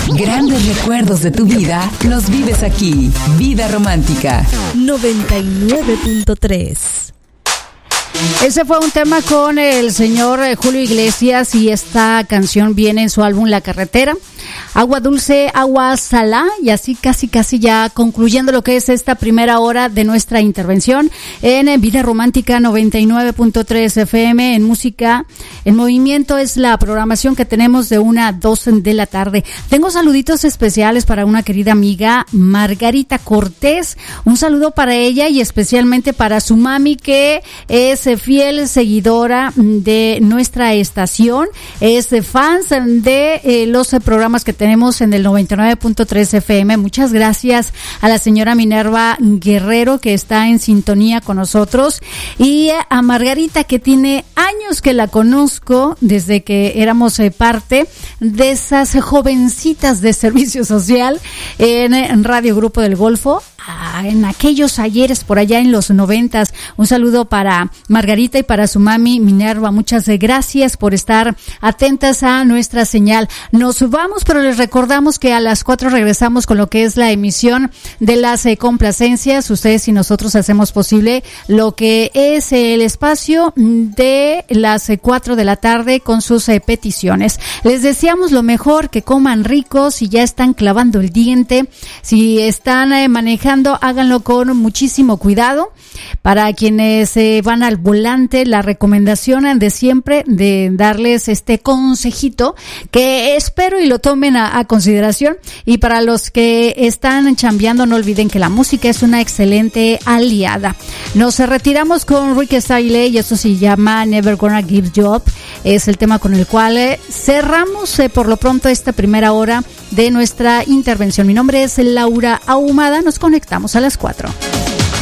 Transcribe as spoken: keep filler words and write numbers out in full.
Grandes recuerdos de tu vida los vives aquí. Vida Romántica noventa y nueve punto tres. Ese fue un tema con el señor Julio Iglesias y esta canción viene en su álbum La Carretera. Agua dulce, agua salá, y así casi casi ya concluyendo lo que es esta primera hora de nuestra intervención en Vida Romántica noventa y nueve punto tres F M, en Música en Movimiento. Es la programación que tenemos de una a dos de la tarde. Tengo saluditos especiales para una querida amiga, Margarita Cortés. Un saludo para ella y especialmente para su mami, que es fiel seguidora de nuestra estación, es de fans de eh, los programas que tenemos en el noventa y nueve punto tres F M. Muchas gracias a la señora Minerva Guerrero, que está en sintonía con nosotros, y a Margarita, que tiene años que la conozco desde que éramos eh, parte de esas jovencitas de servicio social en, en Radio Grupo del Golfo, ah, en aquellos ayeres por allá en los noventas. Un saludo para Margarita y para su mami Minerva. Muchas gracias por estar atentas a nuestra señal. Nos vamos, pero les recordamos que a las cuatro regresamos con lo que es la emisión de las eh, complacencias. Ustedes y nosotros hacemos posible lo que es el espacio de las eh, cuatro de la tarde con sus eh, peticiones. Les deseamos lo mejor, que coman rico. Si ya están clavando el diente, si están eh, manejando, háganlo con muchísimo cuidado. Para quienes eh, van al volante, la recomendación de siempre de darles este consejito que espero y lo tomen a, a consideración. Y para los que están chambeando, no olviden que la música es una excelente aliada. Nos retiramos con Rick Astley y esto se llama Never Gonna Give You Up. Es el tema con el cual eh, cerramos eh, por lo pronto esta primera hora de nuestra intervención. Mi nombre es Laura Ahumada. Nos conectamos a las cuatro.